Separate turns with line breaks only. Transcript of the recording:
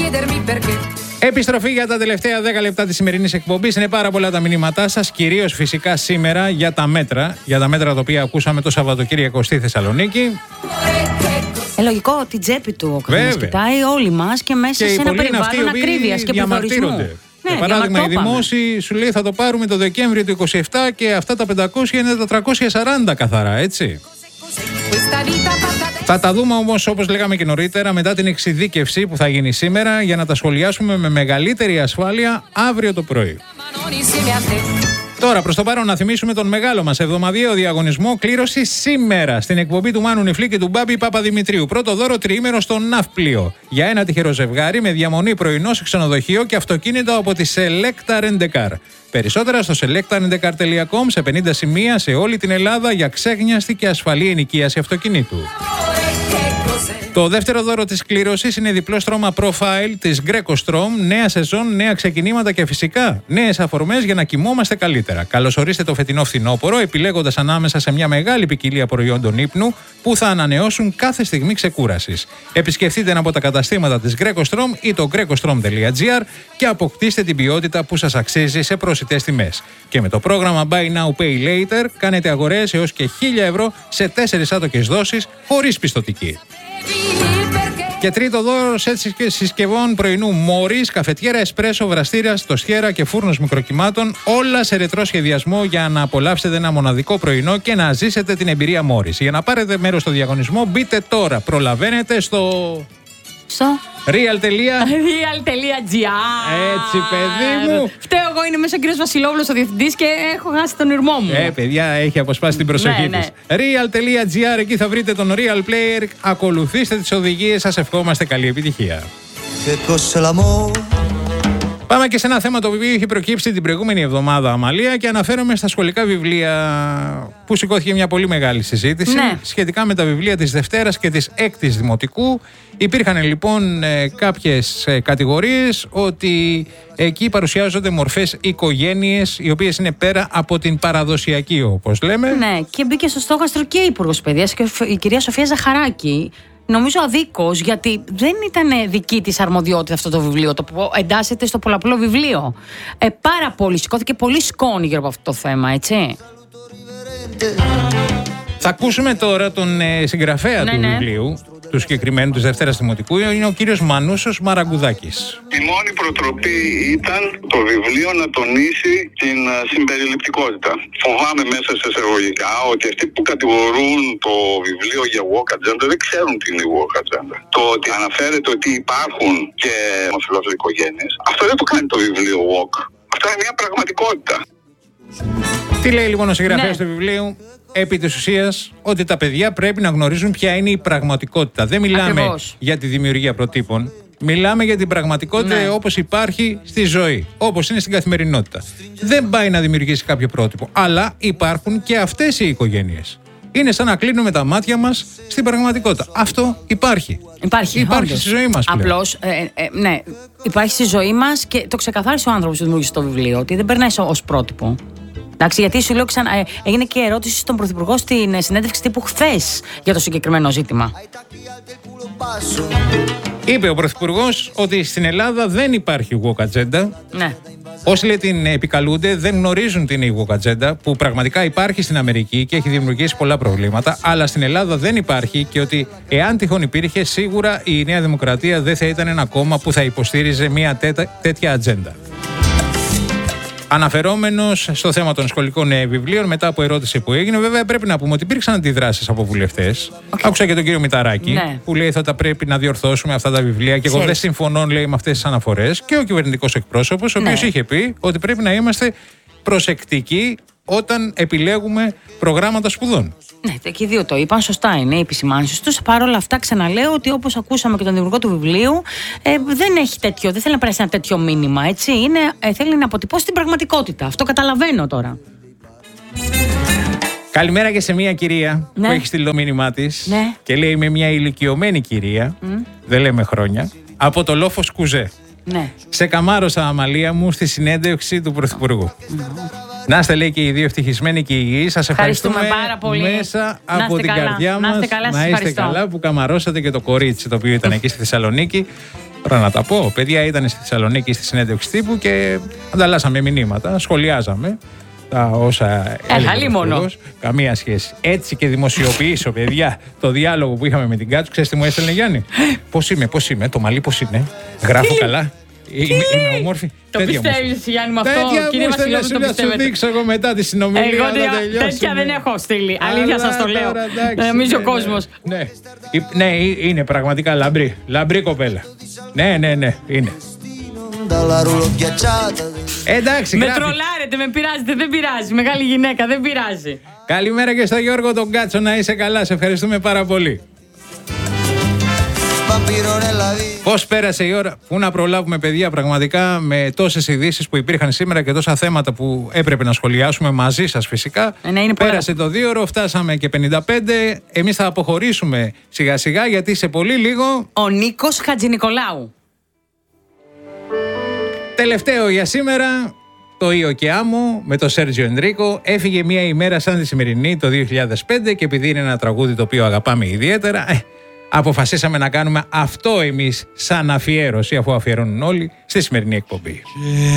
Επιστροφή για τα τελευταία 10 λεπτά της σημερινής εκπομπής. Είναι πάρα πολλά τα μηνύματά σας, κυρίως φυσικά σήμερα για τα μέτρα τα οποία ακούσαμε το Σαββατοκύριακο στη Θεσσαλονίκη.
Λογικό, την τσέπη του ο καθένας κοιτάει, όλοι μας, και μέσα
και
σε ένα περιβάλλον ακρίβειας και πληθωρισμού.
Για παράδειγμα, η Δημόσιοι σου λέει θα το πάρουμε το Δεκέμβριο του 27 και αυτά τα 500 είναι τα 340 καθαρά, έτσι. Θα τα δούμε όμως, όπως λέγαμε και νωρίτερα, μετά την εξειδίκευση που θα γίνει σήμερα, για να τα σχολιάσουμε με μεγαλύτερη ασφάλεια αύριο το πρωί. Τώρα, προς το παρόν, να θυμίσουμε τον μεγάλο μας εβδομαδιαίο διαγωνισμό κλήρωση σήμερα στην εκπομπή του Μάνου Νιφλή και του Μπάμπη Παπαδημητρίου. Πρώτο δώρο τριήμερο στο Ναύπλιο για ένα τυχερό ζευγάρι με διαμονή πρωινό σε ξενοδοχείο και αυτοκίνητο από τη Selecta Rent-A-Car. Περισσότερα στο selectarendcar.com, σε 50 σημεία σε όλη την Ελλάδα για ξέγνιαστη και ασφαλή ενοικίαση αυτοκινήτου. Το δεύτερο δώρο της κλήρωσης είναι διπλό στρώμα profile της Greco Strom, νέα σεζόν, νέα ξεκινήματα και φυσικά νέες αφορμές για να κοιμόμαστε καλύτερα. Καλωσορίστε το φετινό φθινόπωρο, επιλέγοντας ανάμεσα σε μια μεγάλη ποικιλία προϊόντων ύπνου που θα ανανεώσουν κάθε στιγμή ξεκούρασης. Επισκεφτείτε ένα από τα καταστήματα της Greco Strom ή το grecostrom.gr και αποκτήστε την ποιότητα που σας αξίζει σε προσιτές τιμές. Και με το πρόγραμμα Buy Now Pay Later κάνετε αγορές έως και 1.000 ευρώ σε 4 άτοκες δόσεις χωρίς πιστωτική. Και τρίτο δώρο, σετ συσκευών πρωινού Μόρις, καφετιέρα, εσπρέσο, βραστήρας, τοστιέρα και φούρνος μικροκυμάτων, όλα σε ρετρό σχεδιασμό για να απολαύσετε ένα μοναδικό πρωινό και να ζήσετε την εμπειρία Μόρις. Για να πάρετε μέρος στο διαγωνισμό, μπείτε τώρα. Προλαβαίνετε στο real.gr. Έτσι, παιδί μου.
Φταίω εγώ, είναι μέσα ο κύριος Βασιλόπουλος ο διευθυντής και έχω χάσει τον ήρμό μου.
Παιδιά, έχει αποσπάσει την προσοχή της. Real.gr, εκεί θα βρείτε τον Real Player. Ακολουθήστε τις οδηγίες, σας ευχόμαστε καλή επιτυχία. Πάμε και σε ένα θέμα το οποίο είχε προκύψει την προηγούμενη εβδομάδα, Αμαλία, και αναφέρομαι στα σχολικά βιβλία που σηκώθηκε μια πολύ μεγάλη συζήτηση σχετικά με τα βιβλία της Δευτέρας και της Έκτης Δημοτικού. Υπήρχαν λοιπόν κάποιες κατηγορίες ότι εκεί παρουσιάζονται μορφές οικογένειες οι οποίες είναι πέρα από την παραδοσιακή, όπως λέμε. Ναι,
και μπήκε στο στόχαστρο και η Υπουργός Παιδείας και η κυρία Σοφία Ζαχαράκη. Νομίζω αδίκως, γιατί δεν ήταν δική της αρμοδιότητα αυτό το βιβλίο, το που εντάσσεται στο πολλαπλό βιβλίο. Πάρα πολύ, σηκώθηκε πολύ σκόνη γύρω από αυτό το θέμα, έτσι.
Θα ακούσουμε τώρα τον συγγραφέα του βιβλίου, του συγκεκριμένου της Δευτέρας Δημοτικού, είναι ο κύριος Μανούσος Μαραγκουδάκης.
Η μόνη προτροπή ήταν το βιβλίο να τονίσει την συμπεριληπτικότητα. Φοβάμαι μέσα σε εισαγωγικά ότι αυτοί που κατηγορούν το βιβλίο για woke agenda δεν ξέρουν τι είναι η woke agenda. Το ότι αναφέρεται ότι υπάρχουν και ομοφυλόφιλες οικογένειες, αυτό δεν το κάνει το βιβλίο woke. Αυτό είναι μια πραγματικότητα.
Τι λέει λοιπόν ο συγγραφέας του βιβλίου? Επί της ουσίας, ότι τα παιδιά πρέπει να γνωρίζουν ποια είναι η πραγματικότητα. Δεν μιλάμε για τη δημιουργία προτύπων. Μιλάμε για την πραγματικότητα όπως υπάρχει στη ζωή, όπως είναι στην καθημερινότητα. Δεν πάει να δημιουργήσει κάποιο πρότυπο, αλλά υπάρχουν και αυτές οι οικογένειες. Είναι σαν να κλείνουμε τα μάτια μας στην πραγματικότητα. Αυτό υπάρχει. Υπάρχει στη ζωή μας πλέον.
Απλώς, υπάρχει στη ζωή μας και το ξεκαθάρισε ο άνθρωπος που δημιούργησε το βιβλίο, ότι δεν περνάει ως πρότυπο. Εντάξει, γιατί σου λέω έγινε και ερώτηση στον Πρωθυπουργό στην συνέντευξη τύπου χθες για το συγκεκριμένο ζήτημα.
Είπε ο Πρωθυπουργός ότι στην Ελλάδα δεν υπάρχει woke agenda.
Ναι.
Όσοι λέει την επικαλούνται δεν γνωρίζουν την woke agenda, που πραγματικά υπάρχει στην Αμερική και έχει δημιουργήσει πολλά προβλήματα, αλλά στην Ελλάδα δεν υπάρχει, και ότι εάν τυχόν υπήρχε, σίγουρα η Νέα Δημοκρατία δεν θα ήταν ένα κόμμα που θα υποστήριζε μια τέτοια ατζέντα. Αναφερόμενος στο θέμα των σχολικών βιβλίων, μετά από ερώτηση που έγινε, βέβαια πρέπει να πούμε ότι υπήρξαν αντιδράσεις από βουλευτές. Άκουσα και τον κύριο Μηταράκη που λέει ότι θα πρέπει να διορθώσουμε αυτά τα βιβλία και εγώ δεν συμφωνώ, λέει, με αυτές τις αναφορές. Και ο κυβερνητικός εκπρόσωπος, ο οποίος είχε πει ότι πρέπει να είμαστε προσεκτικοί όταν επιλέγουμε προγράμματα σπουδών.
Ναι, και οι δύο το είπαν, σωστά είναι οι επισημάνσεις τους. Παρ' όλα αυτά, ξαναλέω ότι όπως ακούσαμε και τον δημιουργό του βιβλίου, δεν έχει τέτοιο, δεν θέλει να περάσει ένα τέτοιο μήνυμα, έτσι. Θέλει να αποτυπώσει την πραγματικότητα. Αυτό καταλαβαίνω τώρα.
Καλημέρα και σε μια κυρία που έχει στείλει το μήνυμά της και λέει: είμαι μια ηλικιωμένη κυρία, δεν λέμε χρόνια, από το Λόφος Κουζέ.
Ναι.
Σε καμάρωσα, Αμαλία μου, στη συνέντευξη του Πρωθυπουργού. Να είστε, λέει, και οι δύο ευτυχισμένοι και υγιείς. Σας ευχαριστούμε
πάρα πολύ.
Μέσα από την καρδιά μας. Να είστε καλά που καμαρώσατε και το κορίτσι το οποίο ήταν εκεί στη Θεσσαλονίκη. Τώρα να τα πω. Παιδιά ήταν στη Θεσσαλονίκη στη συνέντευξη τύπου και ανταλλάσσαμε μηνύματα, σχολιάζαμε τα όσα έλεγε ο Υπουργός. Καμία σχέση. Έτσι και δημοσιοποιήσω, παιδιά, το διάλογο που είχαμε με την Κάτσου. Ξέρεις τι μου έστελνε, Γιάννη? Πώς είμαι, το μαλλί πώς είναι, γράφω καλά. Είμαι όμορφη.
Το πιστεύεις, Γιάννη, με αυτό? Κύριε Βασιλόπουλο, το πιστεύετε?
Θα σου δείξω εγώ μετά τη συνομιλία.
Εγώ τέτοια δεν έχω στείλει. Αλήθεια σας το λέω. Νομίζω ο κόσμος.
Ναι, είναι πραγματικά λαμπρή κοπέλα. Ναι, είναι. Εντάξει,
με τρολάρετε, με πειράζετε, δεν πειράζει. Μεγάλη γυναίκα, δεν πειράζει.
Καλημέρα και στο Γιώργο τον Κάτσο, να είσαι καλά. Σε ευχαριστούμε πάρα πολύ. Πώς πέρασε η ώρα? Πού να προλάβουμε, παιδιά, πραγματικά, με τόσες ειδήσεις που υπήρχαν σήμερα και τόσα θέματα που έπρεπε να σχολιάσουμε μαζί σας φυσικά. Πέρασε το 2ωρο, φτάσαμε και 55. Εμείς θα αποχωρήσουμε σιγά σιγά γιατί σε πολύ λίγο
ο Νίκος Χατζηνικολάου.
Τελευταίο για σήμερα, το Io και Amo με τον Σέρτζιο Ενρίκο. Έφυγε μια ημέρα σαν τη σημερινή το 2005 και επειδή είναι ένα τραγούδι το οποίο αγαπάμε ιδιαίτερα, αποφασίσαμε να κάνουμε αυτό εμείς σαν αφιέρωση, αφού αφιερώνουν όλοι, στη σημερινή εκπομπή.